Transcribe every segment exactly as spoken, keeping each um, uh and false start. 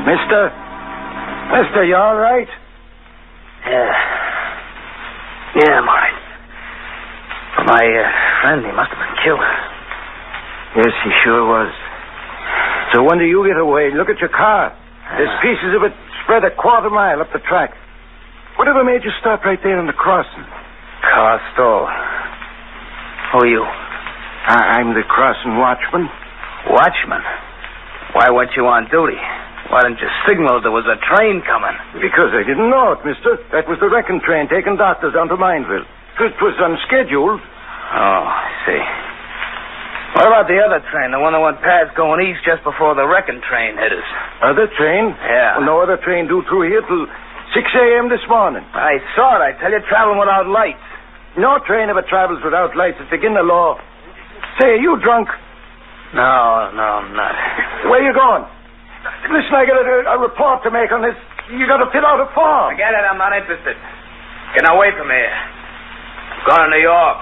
Mister? Mister, you all right? Yeah. Yeah, I'm all right. My uh, friend, he must have been killed. Yes, he sure was. So when do you get away? Look at your car. There's Uh, pieces of it spread a quarter mile up the track. Whatever made you stop right there in the crossing? Car stalled. Who are you? I- I'm the crossing watchman. Watchman? Why weren't you on duty? Why didn't you signal there was a train coming? Because I didn't know it, mister. That was the wrecking train taking doctors down to Mineville. It was unscheduled. Oh, I see. What about the other train, the one that went past going east just before the wrecking train hit us? Other train? Yeah. Well, no other train due through here till six a.m. this morning. I saw it, I tell you, traveling without lights. No train ever travels without lights. It's against the law. Say, are you drunk? No, no, I'm not. Where you going? Listen, I got a, a report to make on this. You got to fill out a form. Forget it, I'm not interested. Getting away from here. I'm going to New York.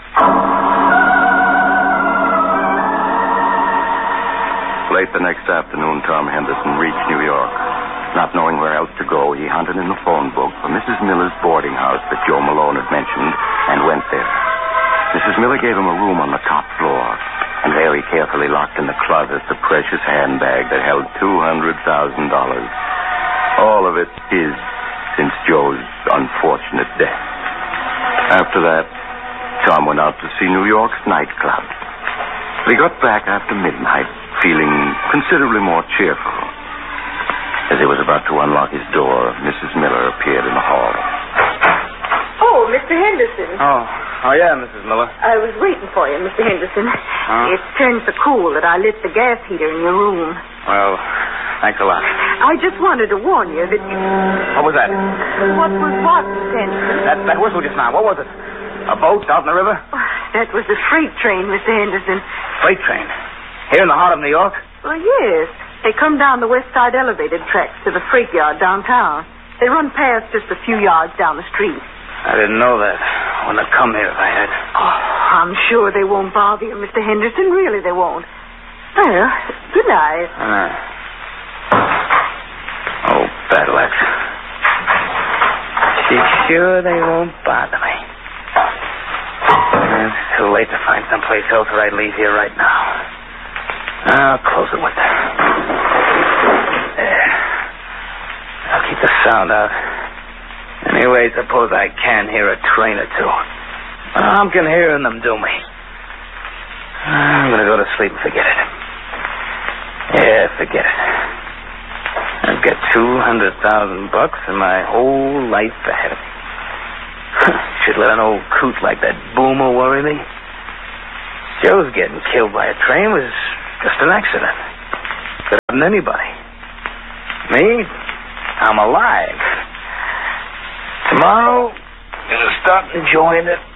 Late the next afternoon, Tom Henderson reached New York. Not knowing where else to go, he hunted in the phone book for Missus Miller's boarding house that Joe Malone had mentioned and went there. Missus Miller gave him a room on the top floor, and there he carefully locked in the closet the precious handbag that held two hundred thousand dollars. All of it his since Joe's unfortunate death. After that, Tom went out to see New York's nightclubs. He got back after midnight, feeling considerably more cheerful. As he was about to unlock his door, Missus Miller appeared in the hall. Oh, Mister Henderson. Oh, oh yeah, Missus Miller. I was waiting for you, Mister Henderson. Huh? It's turned so cool that I lit the gas heater in your room. Well, thanks a lot. I just wanted to warn you that you... What was that? What was what, Mister Henderson? That, that whistle just now. What was it? A boat out in the river? That was the freight train, Mister Henderson. Freight train? Here in the heart of New York? Well, yes. They come down the west side elevated tracks to the freight yard downtown. They run past just a few yards down the street. I didn't know that. I wouldn't have come here if I had. Oh, I'm sure they won't bother you, Mister Henderson. Really, they won't. Well, good night. Uh, oh, bad luck. She's sure they won't bother me. It's too late to find someplace else where I'd leave here right now. I'll close the window. There. I'll keep the sound out. Anyway, suppose I can hear a train or two. How can hearing them do me? I'm going to go to sleep and forget it. Yeah, forget it. I've got two hundred thousand bucks and my whole life ahead of me. Should let an old coot like that Boomer worry me. Joe's getting killed by a train was just an accident. Could happen to anybody. Me? I'm alive. Tomorrow, I'm going to start enjoying it